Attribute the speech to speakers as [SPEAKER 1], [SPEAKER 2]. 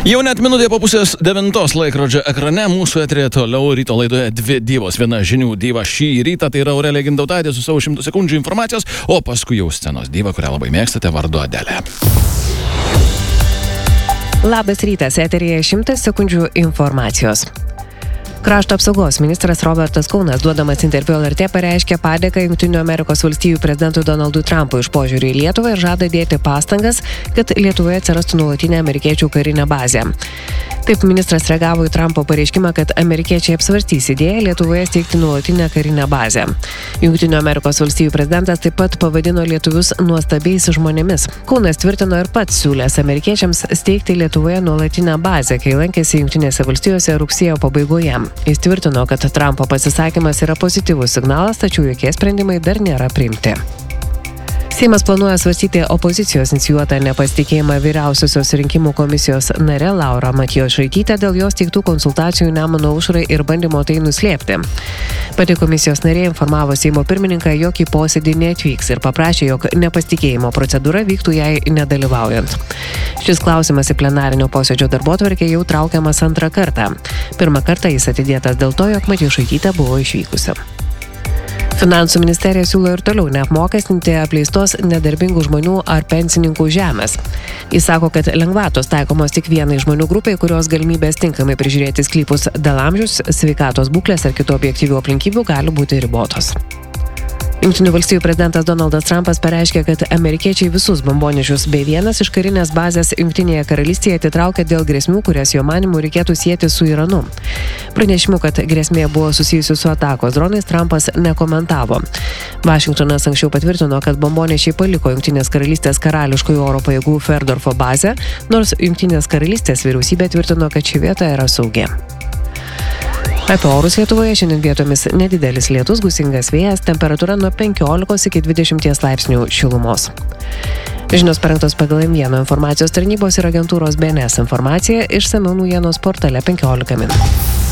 [SPEAKER 1] Jau net minutė po 8:30 laikrodžio ekrane mūsų eterė toliau ryto laidoje dvi divos. Viena žinių diva šį rytą, tai yra Aurelija Gintautaitė su savo 100 sekundžių informacijos, o paskui jau scenos diva, kurią labai mėgstate, vardu Adelė.
[SPEAKER 2] Labas rytas, eteryje 100 sekundžių informacijos. Krašto apsaugos ministras Robertas Kaunas, duodamas interviu LRT, pareiškė padėką Jungtinių Amerikos valstijų prezidentui Donaldui Trumpui už požiūrį į Lietuvą ir žada dėti pastangas, kad Lietuvoje atsirastų nuolatinė amerikiečių karinė bazė. Taip ministras reagavo į Trumpo pareiškimą, kad amerikiečiai apsvarstys idėją Lietuvoje steigti nuolatinę karinę bazę. Jungtinių Amerikos valstijų prezidentas taip pat pavadino lietuvius nuostabiais žmonėmis. Kaunas tvirtino ir pats siūlęs amerikiečiams steigti Lietuvoje nuolatinę bazę, kai lankėsi Jungtinėse valstijose rugsėjo pabaigoje. Jis tvirtino, kad Trumpo pasisakymas yra pozityvus signalas, tačiau jokie sprendimai dar nėra priimti. Seimas planuoja svarstyti opozicijos inicijuotą nepasitikėjimą vyriausiosios rinkimų komisijos nare Laura Matjošaitytė dėl jos teiktų konsultacijų Nemuno aušrai ir bandymo tai nuslėpti. Pati komisijos narė informavo Seimo pirmininką, jog į posėdį neatvyks ir paprašė, jog nepasitikėjimo procedūra vyktų jai nedalyvaujant. Šis klausimas į plenarinio posėdžio darbotvarkę jau traukiamas antrą kartą. Pirmą kartą jis atidėtas dėl to, jog Matjošaitytė buvo išvykusi. Finansų ministerija siūlo ir toliau neapmokestinti apleistos nedarbingų žmonių ar pensininkų žemės. Jis sako, kad lengvatos taikomos tik vienai žmonių grupiai, kurios galimybės tinkamai prižiūrėti sklypus dėl amžiaus, sveikatos būklės ar kitų objektyvių aplinkybių gali būti ribotos. Jungtinių valstijų prezidentas Donaldas Trumpas pareiškė, kad amerikiečiai visus bombonešius bei vienas iš karinės bazės Jungtinėje karalystėje atitraukė dėl grėsmių, kurias jo manymu reikėtų sieti su Iranu. Pranešimų, kad grėsmė buvo susijusi su atakos dronais, Trumpas nekomentavo. Vašingtonas anksčiau patvirtino, kad bombonešiai paliko Jungtinės karalystės karališkųjų oro pajėgų Ferdorfo bazę, nors Jungtinės karalystės vyriausybė tvirtino, kad ši vieta yra saugi. Apie orus Lietuvoje šiandien vietomis nedidelis lietus, gūsingas vėjas, temperatūra nuo 15 iki 20 laipsnių šilumos. Žinios parengtos pagal M1 informacijos tarnybos ir agentūros BNS informaciją, išsamiau naujienos portale 15 min.